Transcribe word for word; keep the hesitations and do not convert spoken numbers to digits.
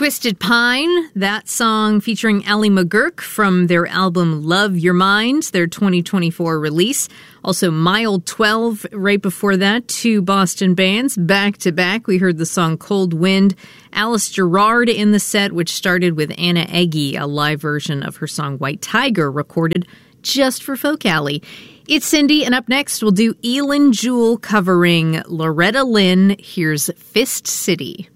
Twisted Pine, that song featuring Ally McGurk from their album Love Your Mind, their twenty twenty-four release. Also Mile twelve right before that, two Boston bands back to back. We heard the song Cold Wind. Alice Gerrard in the set, which started with Anna Eggy, a live version of her song White Tiger recorded just for Folk Alley. It's Cindy, and up next we'll do Elin Jewell covering Loretta Lynn. Here's Fist City.